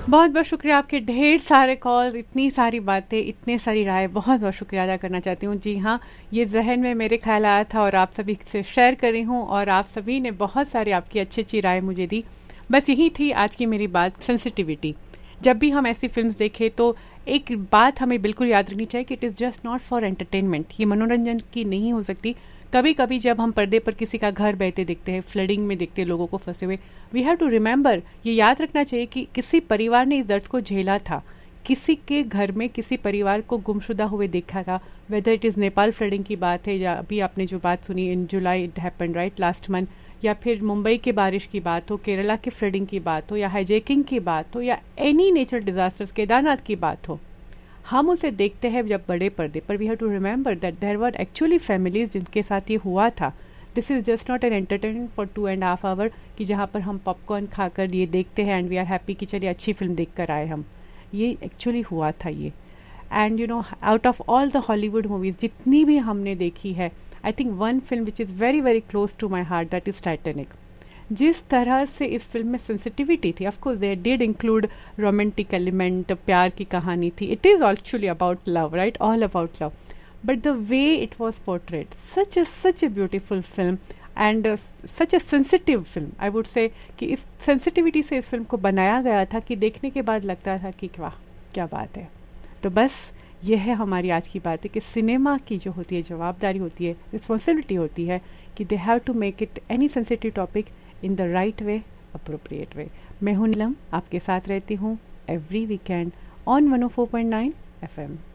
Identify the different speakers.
Speaker 1: बहुत बहुत शुक्रिया, आपके ढेर सारे कॉल्स, इतनी सारी बातें, इतने सारी राय, बहुत बहुत शुक्रिया अदा करना चाहती हूँ। जी हाँ, ये जहन में मेरे ख्याल आया था और आप सभी से शेयर कर रही हूँ, और आप सभी ने बहुत सारी आपकी अच्छी अच्छी राय मुझे दी। बस यही थी आज की मेरी बात, सेंसिटिविटी। जब भी हम ऐसी फिल्म्स देखें तो एक बात हमें बिल्कुल याद रखनी चाहिए कि it is just not for entertainment, ये मनोरंजन की नहीं हो सकती। कभी कभी जब हम पर्दे पर किसी का घर बहते देखते हैं, फ्लडिंग में देखते हैं लोगों को फंसे हुए, वी हैव टू रिमेंबर, ये याद रखना चाहिए कि किसी परिवार ने इस दर्द को झेला था, किसी के घर में किसी परिवार को गुमशुदा हुए देखा था। Whether it is Nepal flooding की बात है, या अभी आपने जो बात सुनी इन जुलाई it happened right last month, या फिर मुंबई के बारिश की बात हो, केरला की फ्लडिंग की बात हो, या हाईजैकिंग की बात हो, या एनी नेचुरल डिजास्टर्स, केदारनाथ की बात हो, हम उसे देखते हैं जब बड़े पर्दे पर। We have to remember that there were actually families जिनके साथ ये हुआ था। This is just not an entertainment for 2.5 our कि जहाँ पर हम पॉपकॉर्न खाकर ये देखते हैं एंड वी आर हैप्पी कि चलिए अच्छी फिल्म देख कर आए हम। ये एक्चुअली हुआ था ये। And you know, out of all the Hollywood movies जितनी भी हमने देखी है, I think one film which is very very close to my heart, that is Titanic. जिस तरह से इस फिल्म में सेंसिटिविटी थी, of course they did include romantic element, प्यार की कहानी थी, it is actually about love, right, all about love, but the way it was portrayed, such a beautiful film and such A sensitive film, I would say कि इस sensitivity से इस film को बनाया गया था कि देखने के बाद लगता था कि वाह क्या बात है। तो बस यह है हमारी आज की बात है कि सिनेमा की जो होती है जवाबदारी होती है, रिस्पॉन्सिबिलिटी होती है कि they have to make it any sensitive topic in the right way, appropriate way. मैं हूं नीलम, आपके साथ रहती हूं एवरी वीकेंड ऑन 104.9 FM।